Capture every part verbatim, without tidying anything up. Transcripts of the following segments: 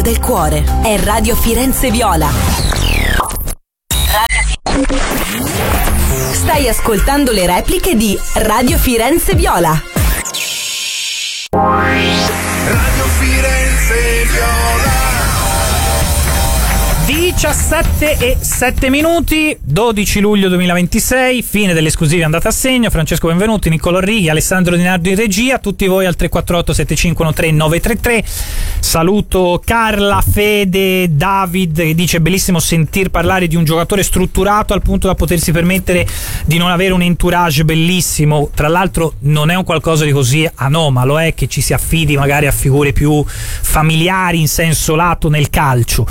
del cuore. È Radio Firenze Viola. Radio Stai ascoltando le repliche di Radio Firenze Viola. Radio Firenze Viola. diciassette e sette minuti, dodici luglio duemilaventisei, fine dell'esclusiva andata a segno. Francesco Benvenuti, Niccolò Righi, Alessandro Di Nardo in regia, tutti voi al tre quattro otto sette cinque uno tre nove tre tre. Saluto Carla, Fede, David che dice: bellissimo sentir parlare di un giocatore strutturato al punto da potersi permettere di non avere un entourage bellissimo. Tra l'altro non è un qualcosa di così anomalo, è che ci si affidi magari a figure più familiari in senso lato nel calcio.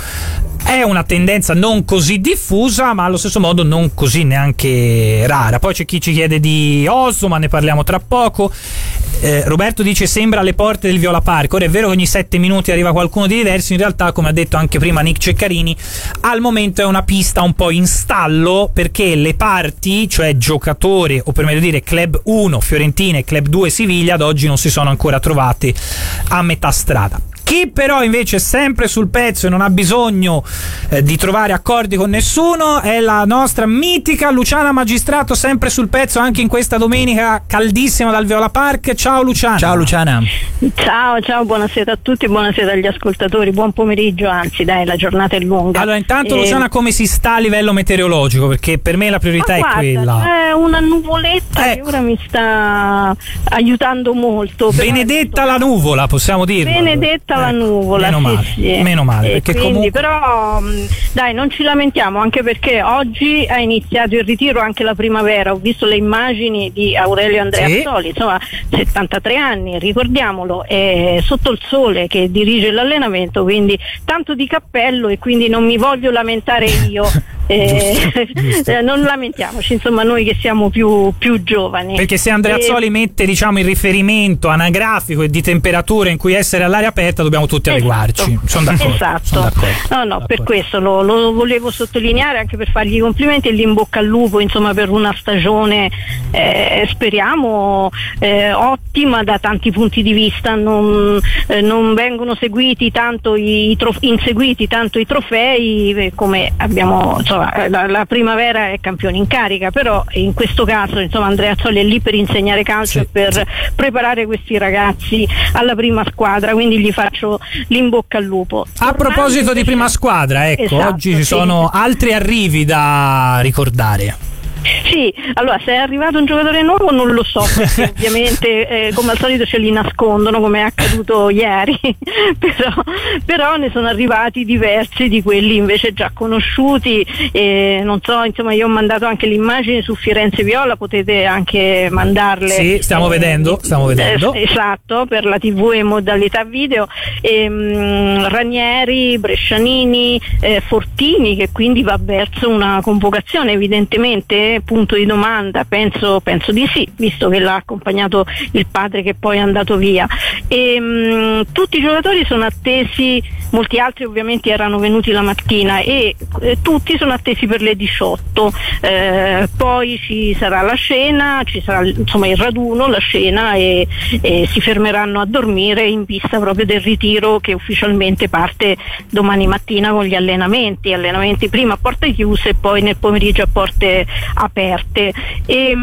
È una tendenza non così diffusa, ma allo stesso modo non così neanche rara. Poi c'è chi ci chiede di Oso, ma ne parliamo tra poco. eh, Roberto dice: sembra alle porte del Viola Park. Ora è vero che ogni sette minuti arriva qualcuno di diverso, in realtà, come ha detto anche prima Nick Ceccarini, al momento è una pista un po' in stallo, perché le parti, cioè giocatore, o per meglio dire Club uno Fiorentina e Club due Siviglia, ad oggi non si sono ancora trovate a metà strada. Chi però invece è sempre sul pezzo e non ha bisogno eh, di trovare accordi con nessuno è la nostra mitica Luciana Magistrato, sempre sul pezzo anche in questa domenica caldissima dal Viola Park. Ciao Luciana. Ciao Luciana. Ciao, ciao, buonasera a tutti, buonasera agli ascoltatori, buon pomeriggio, anzi dai, la giornata è lunga. Allora intanto e... Luciana, come si sta a livello meteorologico? Perché per me la priorità Ma è guarda, quella. C'è una nuvoletta eh. che ora mi sta aiutando molto. Benedetta la nuvola, possiamo dirlo. Benedetta la nuvola, meno sì, male, sì. meno male, E perché quindi, comunque... però dai, non ci lamentiamo, anche perché oggi ha iniziato il ritiro anche la primavera. Ho visto le immagini di Aurelio Andreazzoli, sì. Insomma, settantatré anni, ricordiamolo, è sotto il sole che dirige l'allenamento, quindi tanto di cappello, e quindi non mi voglio lamentare io. Eh, giusto. Non lamentiamoci, insomma, noi che siamo più, più giovani. Perché se Andreazzoli e... mette, diciamo, il riferimento anagrafico e di temperatura in cui essere all'aria aperta, dobbiamo tutti adeguarci. Esatto. Sono d'accordo. Esatto. Sono d'accordo. No, no, d'accordo. Per questo lo, lo volevo sottolineare, anche per fargli i complimenti e l'in bocca al lupo, insomma, per una stagione eh, speriamo eh, ottima da tanti punti di vista. Non, eh, non vengono seguiti tanto i trof- inseguiti tanto i trofei, eh, come abbiamo, insomma, la, la primavera è campione in carica, però in questo caso, insomma, Andreazzoli è lì per insegnare calcio, sì, e per sì. preparare questi ragazzi alla prima squadra, quindi gli faccio l'in bocca al lupo. A proposito di prima squadra, ecco, esatto, oggi ci sì. sono altri arrivi da ricordare. Sì, allora se è arrivato un giocatore nuovo non lo so, perché ovviamente eh, come al solito ce li nascondono, come è accaduto ieri, però, però ne sono arrivati diversi di quelli invece già conosciuti, e non so, insomma, io ho mandato anche le immagini su Firenze Viola, potete anche mandarle. Sì, stiamo eh, vedendo, stiamo vedendo. Eh, esatto, per la tivù e modalità video. E, mh, Ranieri, Brescianini, eh, Fortini, che quindi va verso una convocazione evidentemente. Punto di domanda, penso, penso di sì, visto che l'ha accompagnato il padre che poi è andato via. E, mh, tutti i giocatori sono attesi, molti altri ovviamente erano venuti la mattina, e eh, tutti sono attesi per le diciotto. Eh, poi ci sarà la cena, ci sarà insomma il raduno, la cena, e, e si fermeranno a dormire in vista proprio del ritiro che ufficialmente parte domani mattina con gli allenamenti, allenamenti prima a porte chiuse e poi nel pomeriggio a porte aperte. E,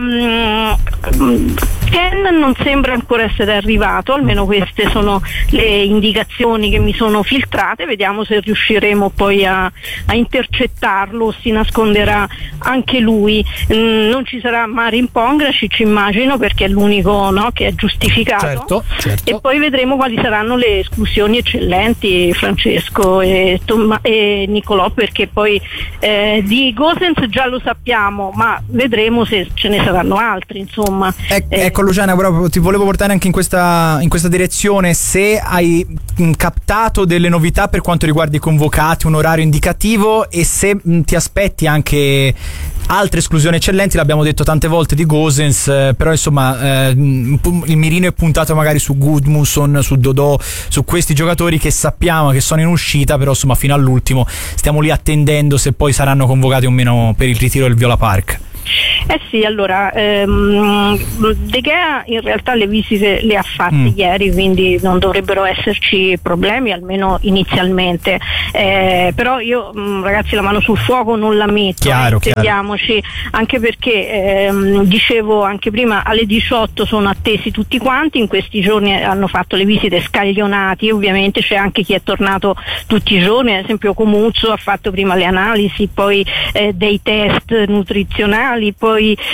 um, Ken non sembra ancora essere arrivato, almeno queste sono le indicazioni che mi sono filtrate. Vediamo se riusciremo poi a, a intercettarlo, si nasconderà anche lui. Mm, non ci sarà Marin Pongracic, immagino, perché è l'unico, no, che è giustificato. Certo, certo. E poi vedremo quali saranno le esclusioni eccellenti, Francesco e, Tom- e Niccolò, perché poi eh, di Gosens già lo sappiamo, ma vedremo se ce ne saranno altri, insomma. E- eh. Ecco Luciana, proprio ti volevo portare anche in questa, in questa direzione, se hai mh, captato delle novità per quanto riguarda i convocati, un orario indicativo, e se mh, ti aspetti anche altre esclusioni eccellenti. L'abbiamo detto tante volte di Gosens, eh, però insomma eh, il mirino è puntato magari su Gudmundsson, su Dodò, su questi giocatori che sappiamo che sono in uscita, però insomma fino all'ultimo stiamo lì attendendo se poi saranno convocati o meno per il ritiro del Viola Park. Eh sì, allora ehm, De Gea in realtà le visite le ha fatte mm. ieri, quindi non dovrebbero esserci problemi, almeno inizialmente, eh, però io mh, ragazzi la mano sul fuoco non la metto, chiaro, eh, intendiamoci, anche perché ehm, dicevo anche prima alle diciotto sono attesi tutti quanti, in questi giorni hanno fatto le visite scaglionati, ovviamente c'è anche chi è tornato tutti i giorni, ad esempio Comuzzo ha fatto prima le analisi, poi eh, dei test nutrizionali, poi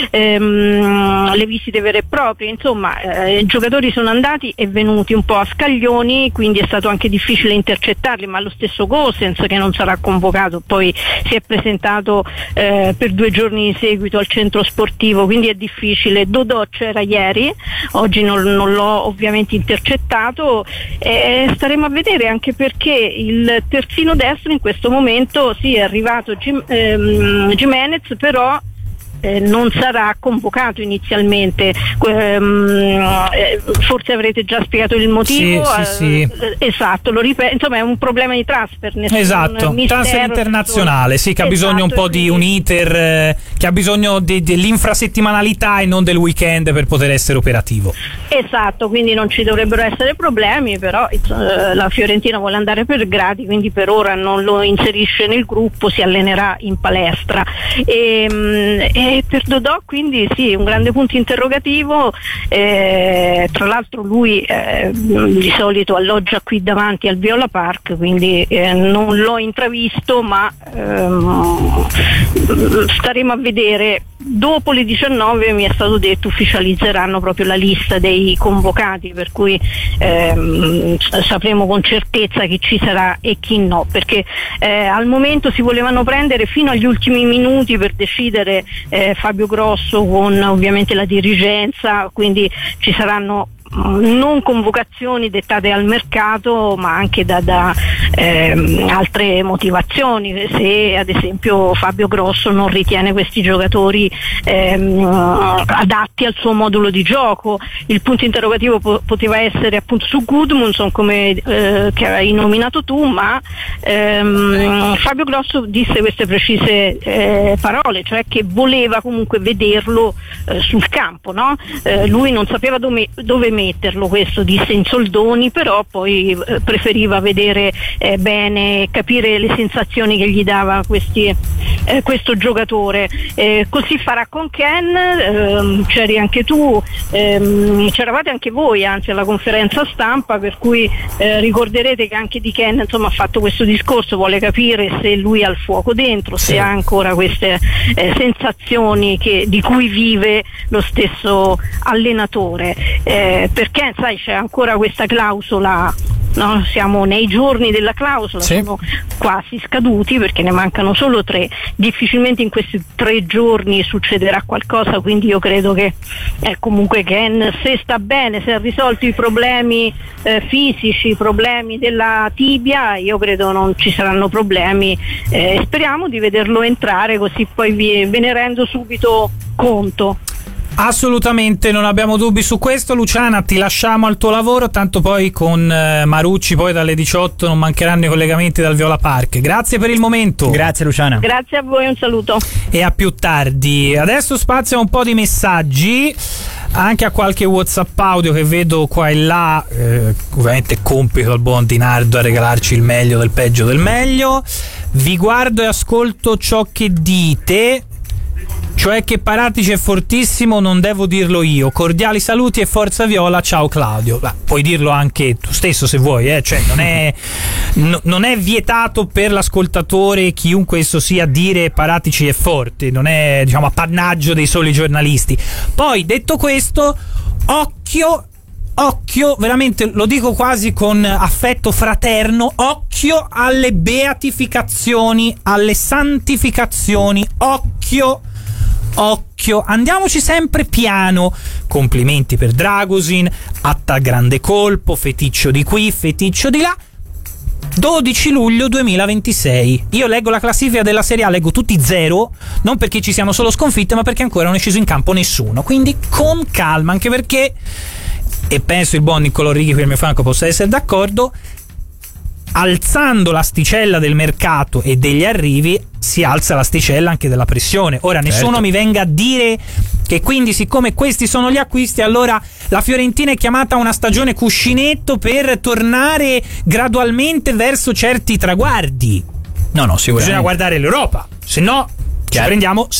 ehm, le visite vere e proprie, insomma eh, i giocatori sono andati e venuti un po' a scaglioni, quindi è stato anche difficile intercettarli, ma lo stesso Gosens, che non sarà convocato, poi si è presentato eh, per due giorni di seguito al centro sportivo, quindi è difficile. Dodò c'era ieri, oggi non, non l'ho ovviamente intercettato, e staremo a vedere, anche perché il terzino destro in questo momento sì è arrivato Gim- ehm, Gimenez, però Eh, non sarà convocato inizialmente, ehm, eh, forse avrete già spiegato il motivo. Sì, sì, eh, sì. Esatto, lo ripeto, insomma è un problema di transfer, nessun esatto, mistero, transfer internazionale, sì, che ha esatto, bisogno un po' di un iter, eh, che ha bisogno di, dell'infrasettimanalità e non del weekend per poter essere operativo. Esatto, quindi non ci dovrebbero essere problemi, però eh, la Fiorentina vuole andare per gradi, quindi per ora non lo inserisce nel gruppo, si allenerà in palestra. E, e per Dodò quindi sì, un grande punto interrogativo, eh, tra l'altro lui eh, di solito alloggia qui davanti al Viola Park, quindi eh, non l'ho intravisto, ma ehm, staremo a vedere. Dopo le diciannove mi è stato detto ufficializzeranno proprio la lista dei convocati, per cui ehm, sapremo con certezza chi ci sarà e chi no, perché eh, al momento si volevano prendere fino agli ultimi minuti per decidere eh, Fabio Grosso con ovviamente la dirigenza, quindi ci saranno non convocazioni dettate al mercato, ma anche da, da ehm, altre motivazioni, se ad esempio Fabio Grosso non ritiene questi giocatori ehm, adatti al suo modulo di gioco. Il punto interrogativo po- poteva essere appunto su Gudmundsson, come eh, che hai nominato tu, ma ehm, Fabio Grosso disse queste precise eh, parole, cioè che voleva comunque vederlo eh, sul campo, no? Eh, lui non sapeva dove, dove metterlo, questo disse in soldoni, però poi eh, preferiva vedere eh, bene, capire le sensazioni che gli dava questi, eh, questo giocatore. Eh, così farà con Ken, ehm, c'eri anche tu, ehm, c'eravate anche voi anzi alla conferenza stampa, per cui eh, ricorderete che anche di Ken insomma ha fatto questo discorso, vuole capire se lui ha il fuoco dentro, sì. se ha ancora queste eh, sensazioni che, di cui vive lo stesso allenatore, eh, perché sai c'è ancora questa clausola, no? Siamo nei giorni della clausola, sì. sono quasi scaduti perché ne mancano solo tre, difficilmente in questi tre giorni succederà qualcosa, quindi io credo che eh, comunque Ken, se sta bene, se ha risolto i problemi eh, fisici, i problemi della tibia, io credo non ci saranno problemi, eh, speriamo di vederlo entrare, così poi vi, ve ne rendo subito conto. Assolutamente, non abbiamo dubbi su questo. Luciana, ti lasciamo al tuo lavoro, tanto poi con eh, Marucci poi dalle diciotto non mancheranno i collegamenti dal Viola Park. Grazie per il momento. Grazie Luciana. Grazie a voi, un saluto. E a più tardi. Adesso spazio a un po' di messaggi, anche a qualche WhatsApp audio che vedo qua e là, eh, ovviamente compito al buon Di Nardo a regalarci il meglio del peggio del meglio. Vi guardo e ascolto ciò che dite, cioè che Paratici è fortissimo, non devo dirlo io. Cordiali saluti e forza Viola, ciao Claudio. Beh, puoi dirlo anche tu stesso se vuoi, eh? Cioè non è, no, non è vietato per l'ascoltatore, chiunque esso sia, dire Paratici è forte, non è, diciamo, appannaggio dei soli giornalisti. Poi detto questo, occhio Occhio, veramente lo dico quasi con affetto fraterno, occhio alle beatificazioni, alle santificazioni, occhio Occhio, andiamoci sempre piano. Complimenti per Dragosin, atta grande colpo, feticcio di qui, feticcio di là. dodici luglio duemilaventisei. Io leggo la classifica della Serie A, leggo tutti zero, non perché ci siano solo sconfitte, ma perché ancora non è sceso in campo nessuno. Quindi con calma, anche perché, e penso il buon Niccolò Righi qui al mio fianco possa essere d'accordo, alzando l'asticella del mercato e degli arrivi si alza l'asticella anche della pressione. Ora nessuno Certo. mi venga a dire che quindi siccome questi sono gli acquisti allora la Fiorentina è chiamata a una stagione cuscinetto per tornare gradualmente verso certi traguardi. No, no, sicuramente. Bisogna guardare l'Europa, se no ci Chiaro. prendiamo